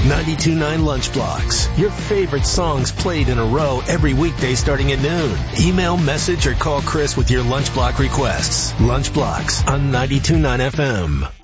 92.9 Lunch Blocks. Your favorite songs played in a row every weekday starting at noon. Email, message, or call Chris with your Lunch Block requests. Lunch Blocks on 92.9 FM.